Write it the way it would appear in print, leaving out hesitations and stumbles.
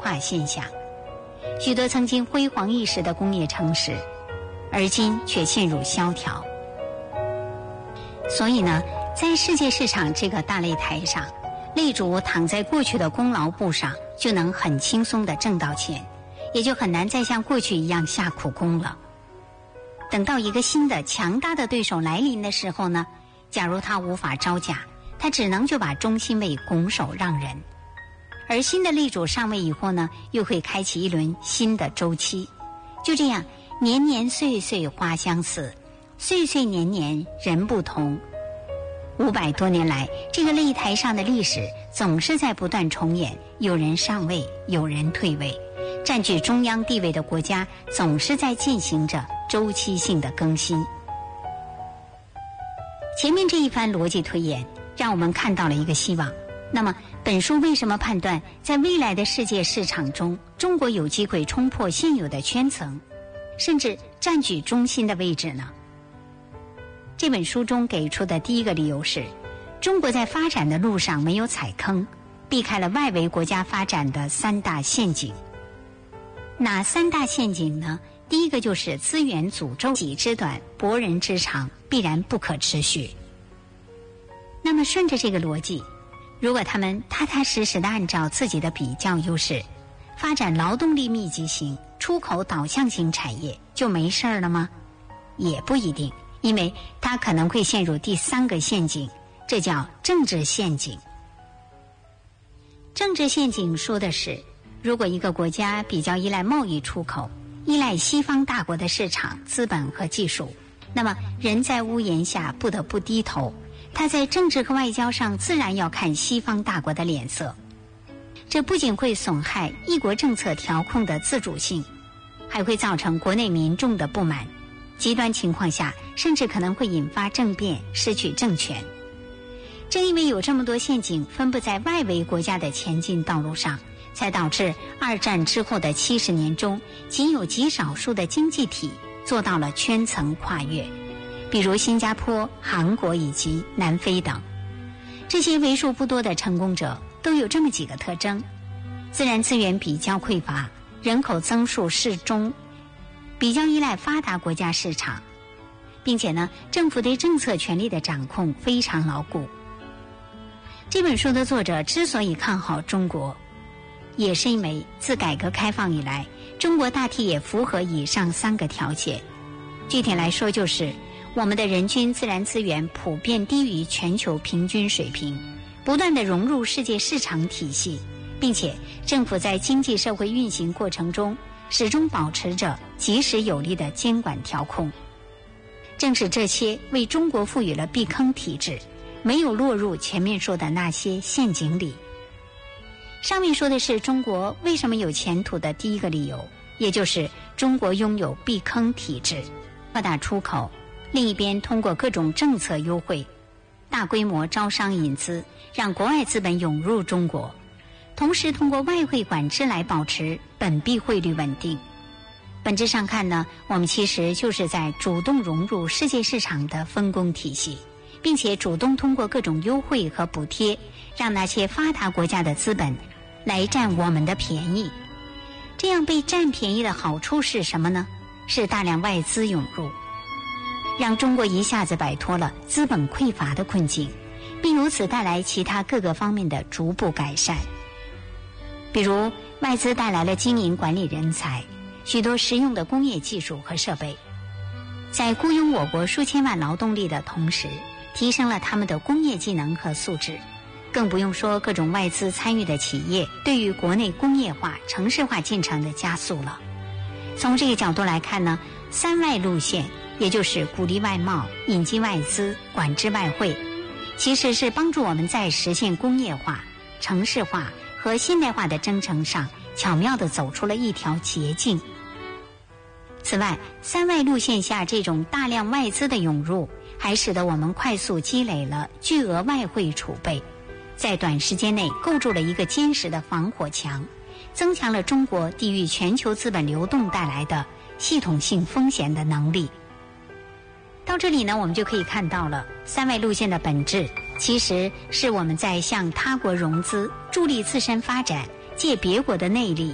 化现象。许多曾经辉煌一时的工业城市，而今却陷入萧条。所以呢，在世界市场这个大擂台上，擂主躺在过去的功劳簿上，就能很轻松地挣到钱，也就很难再像过去一样下苦功了。等到一个新的强大的对手来临的时候呢，假如他无法招架，他只能就把中心位拱手让人。而新的擂主上位以后呢，又会开启一轮新的周期。就这样，年年岁岁花相似，岁岁年年人不同。500多年来，这个擂台上的历史总是在不断重演，有人上位，有人退位，占据中央地位的国家总是在进行着周期性的更新。前面这一番逻辑推演，让我们看到了一个希望。那么本书为什么判断在未来的世界市场中，中国有机会冲破现有的圈层，甚至占据中心的位置呢？这本书中给出的第一个理由是，中国在发展的路上没有踩坑，避开了外围国家发展的3大陷阱。哪3大陷阱呢？第一个就是资源诅咒，己之短，博人之长，必然不可持续。那么顺着这个逻辑，如果他们踏踏实实地按照自己的比较优势，发展劳动力密集型、出口导向型产业，就没事儿了吗？也不一定，因为它可能会陷入第3个陷阱，这叫政治陷阱。政治陷阱说的是，如果一个国家比较依赖贸易出口，依赖西方大国的市场、资本和技术，那么人在屋檐下不得不低头，他在政治和外交上自然要看西方大国的脸色。这不仅会损害一国政策调控的自主性，还会造成国内民众的不满，极端情况下甚至可能会引发政变，失去政权。正因为有这么多陷阱分布在外围国家的前进道路上，才导致2战之后的70年中，仅有极少数的经济体做到了圈层跨越，比如新加坡、韩国以及南非等。这些为数不多的成功者都有这么几个特征：自然资源比较匮乏，人口增速适中，比较依赖发达国家市场，并且呢，政府对政策权力的掌控非常牢固。这本书的作者之所以看好中国，也是因为自改革开放以来，中国大体也符合以上3个条件。具体来说，就是我们的人均自然资源普遍低于全球平均水平，不断地融入世界市场体系，并且政府在经济社会运行过程中始终保持着及时有力的监管调控。正是这些为中国赋予了避坑体制，没有落入前面说的那些陷阱里。上面说的是中国为什么有前途的第一个理由，也就是中国拥有避坑体制，扩大出口，另一边通过各种政策优惠，大规模招商引资，让国外资本涌入中国，同时通过外汇管制来保持本币汇率稳定。本质上看呢，我们其实就是在主动融入世界市场的分工体系，并且主动通过各种优惠和补贴，让那些发达国家的资本来占我们的便宜。这样被占便宜的好处是什么呢？是大量外资涌入，让中国一下子摆脱了资本匮乏的困境，并由此带来其他各个方面的逐步改善。比如外资带来了经营管理人才，许多实用的工业技术和设备，在雇佣我国数千万劳动力的同时，提升了他们的工业技能和素质。更不用说各种外资参与的企业对于国内工业化、城市化进程的加速了。从这个角度来看呢，3外路线，也就是鼓励外贸、引进外资、管制外汇，其实是帮助我们在实现工业化、城市化和现代化的征程上巧妙地走出了一条捷径。此外，3外路线下这种大量外资的涌入，还使得我们快速积累了巨额外汇储备，在短时间内构筑了一个坚实的防火墙，增强了中国抵御全球资本流动带来的系统性风险的能力。到这里呢，我们就可以看到了3外路线的本质，其实是我们在向他国融资，助力自身发展，借别国的内力